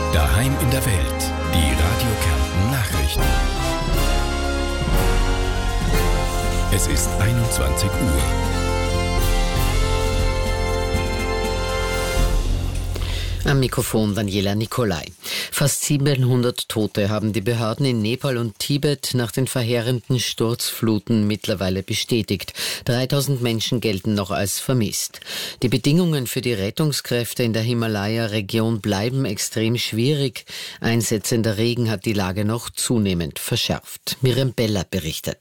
Daheim in der Welt. Die Radio Kärnten Nachrichten. Es ist 21 Uhr. Am Mikrofon Daniela Nicolai. Fast 700 Tote haben die Behörden in Nepal und Tibet nach den verheerenden Sturzfluten mittlerweile bestätigt. 3000 Menschen gelten noch als vermisst. Die Bedingungen für die Rettungskräfte in der Himalaya-Region bleiben extrem schwierig. Einsetzender Regen hat die Lage noch zunehmend verschärft. Miriam Beller berichtet.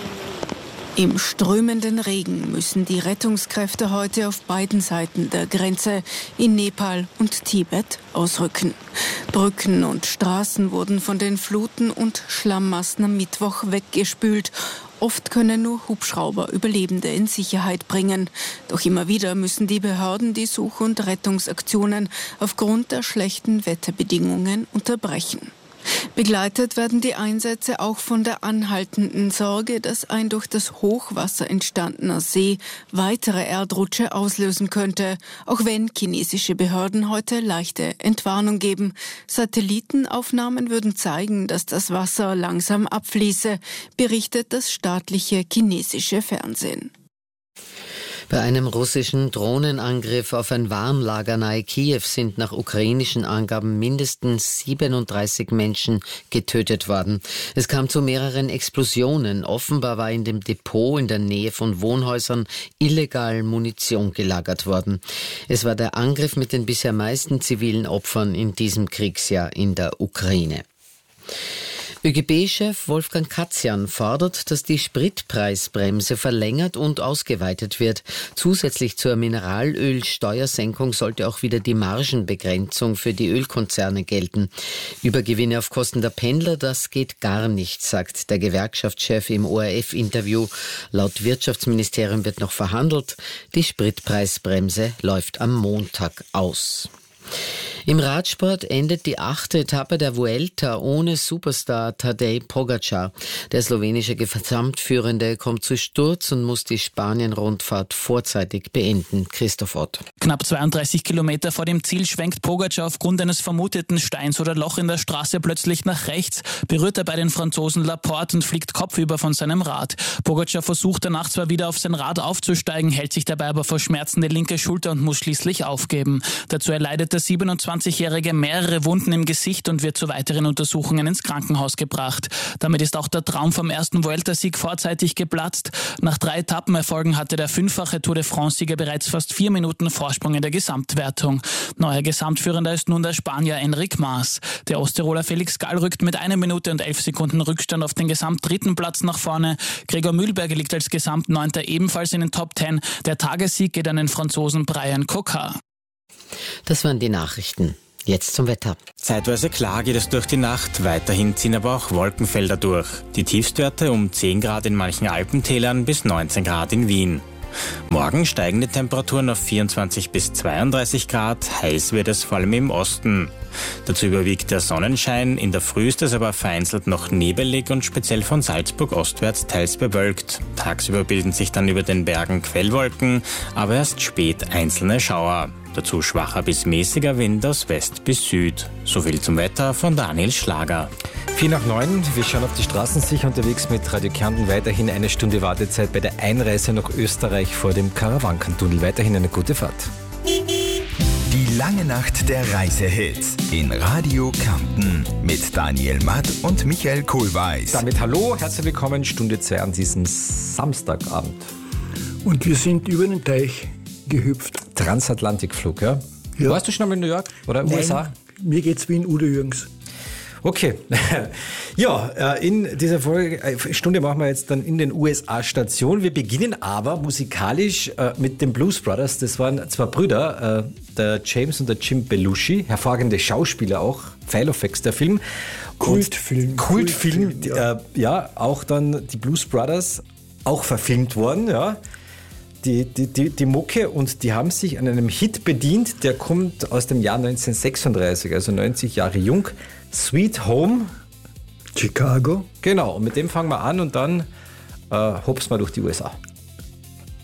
Im strömenden Regen müssen die Rettungskräfte heute auf beiden Seiten der Grenze in Nepal und Tibet ausrücken. Brücken und Straßen wurden von den Fluten und Schlammmassen am Mittwoch weggespült. Oft können nur Hubschrauber Überlebende in Sicherheit bringen. Doch immer wieder müssen die Behörden die Such- und Rettungsaktionen aufgrund der schlechten Wetterbedingungen unterbrechen. Begleitet werden die Einsätze auch von der anhaltenden Sorge, dass ein durch das Hochwasser entstandener See weitere Erdrutsche auslösen könnte, auch wenn chinesische Behörden heute leichte Entwarnung geben. Satellitenaufnahmen würden zeigen, dass das Wasser langsam abfließe, berichtet das staatliche chinesische Fernsehen. Bei einem russischen Drohnenangriff auf ein Warenlager nahe Kiew sind nach ukrainischen Angaben mindestens 37 Menschen getötet worden. Es kam zu mehreren Explosionen. Offenbar war in dem Depot in der Nähe von Wohnhäusern illegal Munition gelagert worden. Es war der Angriff mit den bisher meisten zivilen Opfern in diesem Kriegsjahr in der Ukraine. ÖGB-Chef Wolfgang Katzian fordert, dass die Spritpreisbremse verlängert und ausgeweitet wird. Zusätzlich zur Mineralölsteuersenkung sollte auch wieder die Margenbegrenzung für die Ölkonzerne gelten. Übergewinne auf Kosten der Pendler, das geht gar nicht, sagt der Gewerkschaftschef im ORF-Interview. Laut Wirtschaftsministerium wird noch verhandelt. Die Spritpreisbremse läuft am Montag aus. Im Radsport endet die 8. Etappe der Vuelta ohne Superstar Tadej Pogačar. Der slowenische Gesamtführende kommt zu Sturz und muss die Spanien-Rundfahrt vorzeitig beenden. Christoph Ott. Knapp 32 Kilometer vor dem Ziel schwenkt Pogačar aufgrund eines vermuteten Steins oder Loch in der Straße plötzlich nach rechts, berührt er bei den Franzosen Laporte und fliegt kopfüber von seinem Rad. Pogačar versucht danach zwar wieder auf sein Rad aufzusteigen, hält sich dabei aber vor Schmerzen die linke Schulter und muss schließlich aufgeben. Dazu erleidet der 27-Jährige mehrere Wunden im Gesicht und wird zu weiteren Untersuchungen ins Krankenhaus gebracht. Damit ist auch der Traum vom ersten Vuelta-Sieg vorzeitig geplatzt. Nach 3 Etappenerfolgen hatte der 5-fache Tour de France-Sieger bereits fast 4 Minuten Vorsprung in der Gesamtwertung. Neuer Gesamtführender ist nun der Spanier Enric Mas. Der Osttiroler Felix Gall rückt mit 1 Minute und 11 Sekunden Rückstand auf den Gesamt-3. Platz nach vorne. Gregor Mühlberger liegt als Gesamt-9. ebenfalls in den Top 10. Der Tagessieg geht an den Franzosen Brian Coquard. Das waren die Nachrichten. Jetzt zum Wetter. Zeitweise klar geht es durch die Nacht, weiterhin ziehen aber auch Wolkenfelder durch. Die Tiefstwerte um 10 Grad in manchen Alpentälern bis 19 Grad in Wien. Morgen steigen die Temperaturen auf 24 bis 32 Grad, heiß wird es vor allem im Osten. Dazu überwiegt der Sonnenschein, in der Früh ist es aber vereinzelt noch nebelig und speziell von Salzburg ostwärts teils bewölkt. Tagsüber bilden sich dann über den Bergen Quellwolken, aber erst spät einzelne Schauer. Dazu schwacher bis mäßiger Wind aus West bis Süd. Soviel zum Wetter von Daniel Schlager. 9:04, wir schauen auf die Straßen, sicher unterwegs mit Radio Kärnten. Weiterhin 1 Stunde Wartezeit bei der Einreise nach Österreich vor dem Karawankentunnel. Weiterhin eine gute Fahrt. Die lange Nacht der Reisehits in Radio Kärnten mit Daniel Matt und Michael Kohlweiß. Damit hallo, herzlich willkommen, Stunde 2 an diesem Samstagabend. Und wir sind über den Teich gehüpft. Transatlantikflug, ja? Warst du schon einmal in New York oder Nein, USA? Mir geht's wie in Udo Jürgens. Okay. Ja, in dieser Stunde machen wir jetzt dann in den USA-Station. Wir beginnen aber musikalisch mit den Blues Brothers. Das waren 2 Brüder, der James und der Jim Belushi. Hervorragende Schauspieler auch. Filofax, der Film. Kultfilm. Kultfilm, ja. Auch dann die Blues Brothers, auch verfilmt worden, ja. Die Mucke, und die haben sich an einem Hit bedient, der kommt aus dem Jahr 1936, also 90 Jahre jung. Sweet Home Chicago. Genau, und mit dem fangen wir an und dann hopsen wir durch die USA.